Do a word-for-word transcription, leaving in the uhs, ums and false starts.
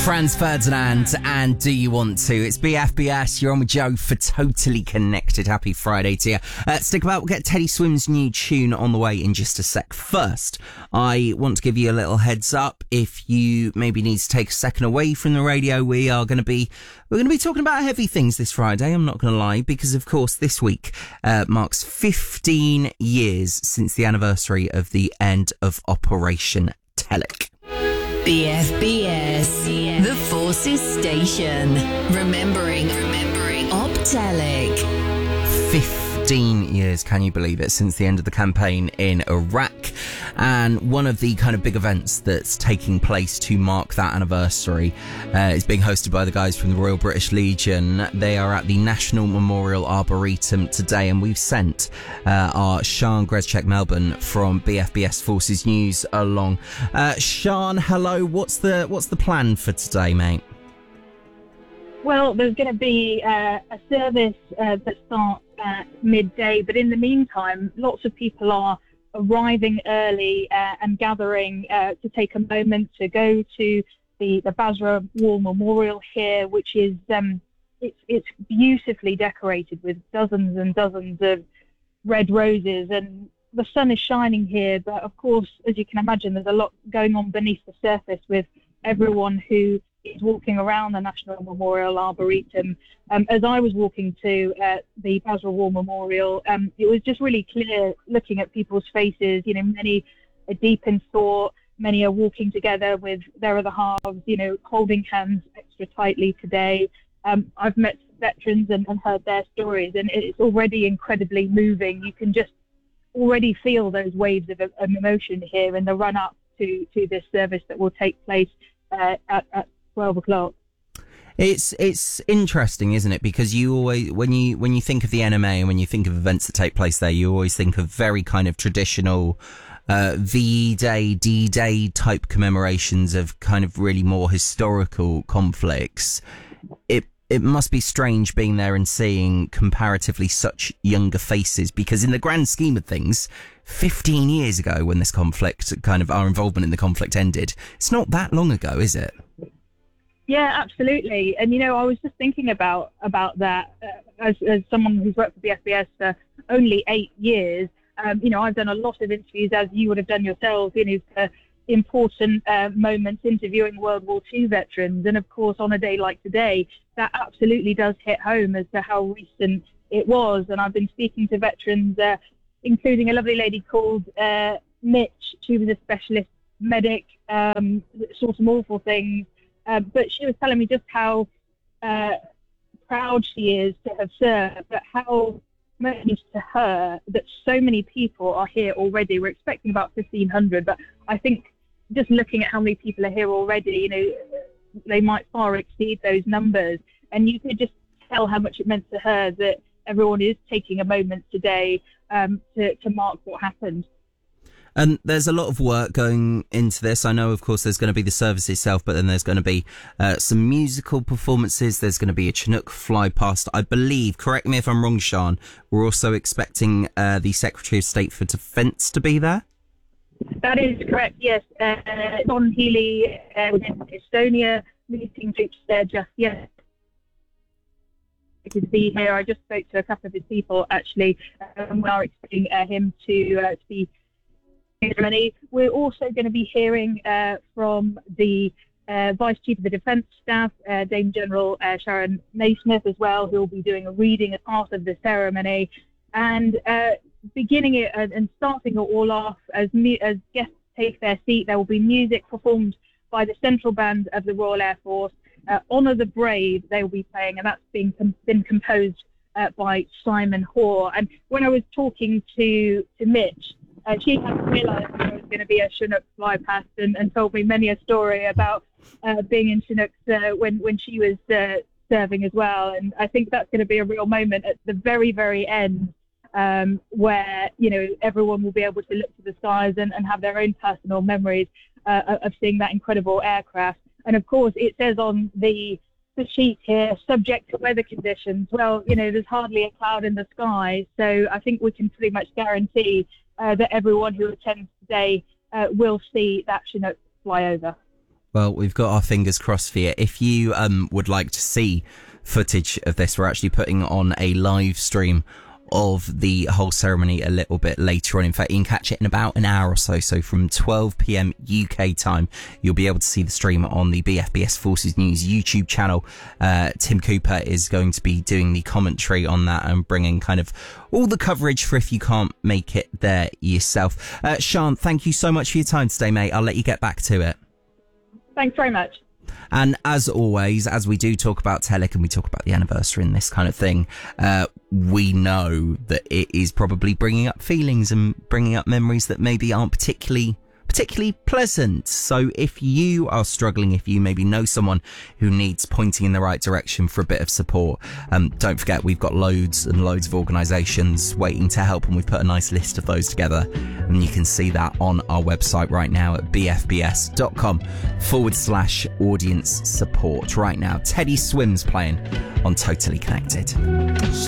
Franz Ferdinand and Do You Want To? It's B F B S. You're on with Joe for Totally Connected. Happy Friday to you. Uh, stick about. We'll get Teddy Swim's new tune on the way in just a sec. First, I want to give you a little heads up. If you maybe need to take a second away from the radio, we are going to be we're going to be talking about heavy things this Friday. I'm not going to lie, because of course this week uh, marks fifteen years since the anniversary of the end of Operation Telic. B F B S, the Forces Station. Remembering, remembering Optelic. fifteen years, can you believe it, since the end of the campaign in Iraq. And one of the kind of big events that's taking place to mark that anniversary uh, is being hosted by the guys from the Royal British Legion. They are at the National Memorial Arboretum today, and we've sent uh, our Sean Grezchek Melbourne from B F B S Forces News along. Uh, Sean, hello. What's the what's the plan for today, mate? Well, there's going to be uh, a service uh, that starts at midday, but in the meantime, lots of people are arriving early uh, and gathering uh, to take a moment to go to the, the Basra War Memorial here, which is um, it's, it's beautifully decorated with dozens and dozens of red roses, and the sun is shining here. But of course, as you can imagine, there's a lot going on beneath the surface with everyone who is walking around the National Memorial Arboretum. Um, as I was walking to uh, the Basra War Memorial, um, it was just really clear looking at people's faces. You know, many are deep in thought, many are walking together with their other halves, you know, holding hands extra tightly today. Um, I've met veterans and, and heard their stories, and it's already incredibly moving. You can just already feel those waves of, of emotion here in the run-up to, to this service that will take place uh, at, at twelve o'clock. It's it's interesting, isn't it? Because you always, when you when you think of the N M A and when you think of events that take place there, you always think of very kind of traditional uh, V Day, D Day type commemorations of kind of really more historical conflicts. It it must be strange being there and seeing comparatively such younger faces, because in the grand scheme of things, fifteen years ago when this conflict, kind of our involvement in the conflict ended, it's not that long ago, is it? Yeah, absolutely. And, you know, I was just thinking about about that uh, as, as someone who's worked for B F B S for only eight years. Um, you know, I've done a lot of interviews, as you would have done yourself, you know, for important uh, moments, interviewing World War Two veterans. And, of course, on a day like today, that absolutely does hit home as to how recent it was. And I've been speaking to veterans, uh, including a lovely lady called uh, Mitch. She was a specialist medic, um, saw some awful things. Uh, but she was telling me just how uh, proud she is to have served, but how much to her that so many people are here already. We're expecting about fifteen hundred, but I think just looking at how many people are here already, you know, they might far exceed those numbers. And you could just tell how much it meant to her that everyone is taking a moment today um, to, to mark what happened. And there's a lot of work going into this. I know, of course, there's going to be the service itself, but then there's going to be uh, some musical performances. There's going to be a Chinook fly past. I believe, correct me if I'm wrong, Sean, we're also expecting uh, the Secretary of State for Defence to be there? That is correct, yes. Uh, Don Healy uh, was in Estonia, meeting troops there just yesterday. To be here. I just spoke to a couple of his people, actually, and we are expecting uh, him to, uh, to be Germany. We're also going to be hearing uh, from the uh, Vice Chief of the Defence Staff, uh, Dame General uh, Sharon Naismith as well, who will be doing a reading as part of the ceremony. And uh, beginning it and, and starting it all off, as, mu- as guests take their seat, there will be music performed by the Central Band of the Royal Air Force. Uh, Honour the Brave, they will be playing, and that's being com- been composed uh, by Simon Hoare. And when I was talking to, to Mitch, Uh, she hadn't realised there was going to be a Chinook fly past, and, and told me many a story about uh, being in Chinooks uh, when, when she was uh, serving as well. And I think that's going to be a real moment at the very, very end um, where, you know, everyone will be able to look to the skies and, and have their own personal memories uh, of seeing that incredible aircraft. And, of course, it says on the the sheet here, subject to weather conditions. Well, you know, there's hardly a cloud in the sky, so I think we can pretty much guarantee uh, that everyone who attends today uh, will see that Chinook fly over. Well, we've got our fingers crossed for you. If you um would like to see footage of this, we're actually putting on a live stream of the whole ceremony a little bit later on. In fact, you can catch it in about an hour or so. So from twelve p.m. U K time, you'll be able to see the stream on the B F B S Forces News YouTube channel. Uh, Tim Cooper is going to be doing the commentary on that and bringing kind of all the coverage for if you can't make it there yourself. Uh, Sian, thank you so much for your time today, mate. I'll let you get back to it. Thanks very much. And as always, as we do talk about Telic and we talk about the anniversary and this kind of thing, uh, we know that it is probably bringing up feelings and bringing up memories that maybe aren't particularly particularly pleasant. So if you are struggling, if you maybe know someone who needs pointing in the right direction for a bit of support, um, don't forget we've got loads and loads of organisations waiting to help, and we've put a nice list of those together, and you can see that on our website right now at bfbs.com forward slash audience support. Right now, Teddy Swims playing on Totally Connected.